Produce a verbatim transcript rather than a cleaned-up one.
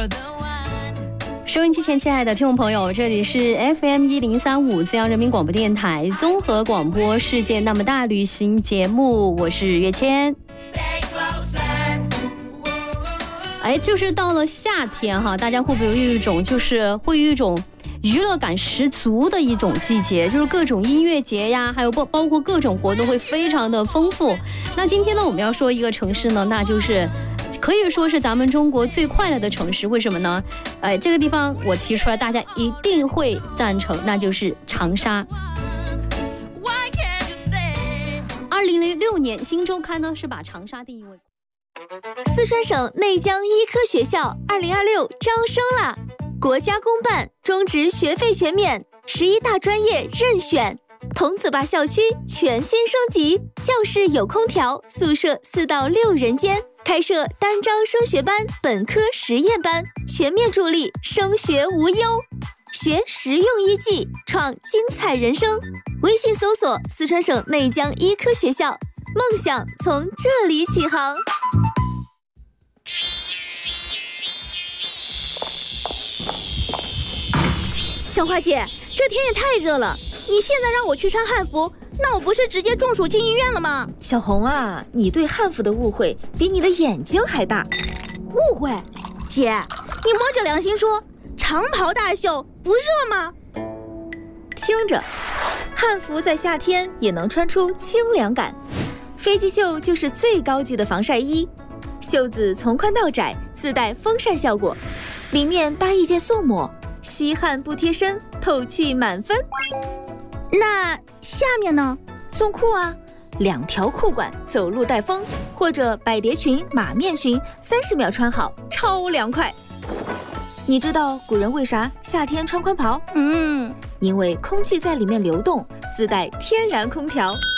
收音机前，亲爱的听众朋友，这里是 F M 一零三五资阳人民广播电台综合广播世界那么大旅行节目，我是月谦。哎，就是到了夏天哈，大家会不会有一种就是会有一种娱乐感十足的一种季节，就是各种音乐节呀，还有包包括各种活动会非常的丰富。那今天呢，我们要说一个城市呢，那就是可以说是咱们中国最快乐的城市。为什么呢？呃，这个地方我提出来，大家一定会赞成，那就是长沙。二零零六年，《新周刊》呢是把长沙定义为四川省内江医科学校二零二六招生啦！国家公办，中职学费全免，十一大专业任选。桐梓坝校区全新升级，教室有空调，宿舍四到六人间，开设单招升学班、本科实验班，全面助力升学无忧。学实用医技，创精彩人生。微信搜索四川省内江医科学校，梦想从这里起航。 小花姐，这天也太热了，你现在让我去穿汉服，那我不是直接中暑进医院了吗？ 小红啊，你对汉服的误会比你的眼睛还大。 误会？姐，你摸着良心说，长袍大袖不热吗？ 听着，汉服在夏天也能穿出清凉感。飞机袖就是最高级的防晒衣，袖子从宽到窄，自带风扇效果，里面搭一件素抹，吸汗不贴身，透气满分。 那下面呢？ 送裤啊，两条裤管，走路带风，或者百蝶裙、马面裙，三十秒穿好，超凉快。你知道古人为啥夏天穿宽袍？ 嗯， 因为空气在里面流动，自带天然空调。